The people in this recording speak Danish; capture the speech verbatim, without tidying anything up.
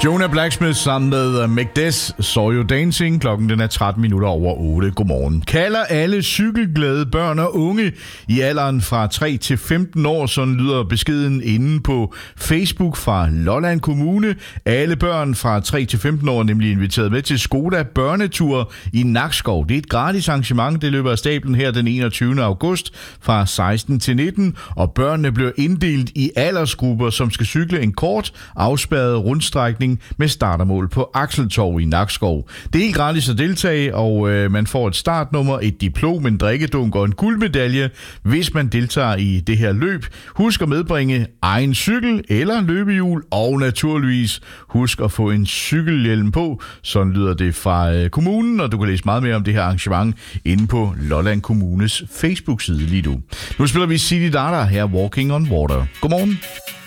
Jonah Blacksmith sammen med Macdes Saw You Dancing. Klokken den er tretten minutter over otte. Godmorgen. Kalder alle cykelglade børn og unge i alderen fra tre til femten år. Sådan lyder beskeden inde på Facebook fra Lolland Kommune. Alle børn fra tre til femten år er nemlig inviteret med til Skoda Børnetur i Nakskov. Det er et gratis arrangement. Det løber af stablen her den enogtyvende august fra seksten til nitten. Og børnene bliver inddelt i aldersgrupper, som skal cykle en kort afspærret rundstrækning med startermål på Akseltorv i Nakskov. Det er helt gratis at deltage, og øh, man får et startnummer, et diplom, en drikkedunk og en guldmedalje, hvis man deltager i det her løb. Husk at medbringe egen cykel eller løbehjul, og naturligvis husk at få en cykelhjelm på. Sådan lyder det fra øh, kommunen, og du kan læse meget mere om det her arrangement inde på Lolland Kommunes Facebook-side lige nu. Nu spiller vi City Dada her, Walking on Water. Godmorgen.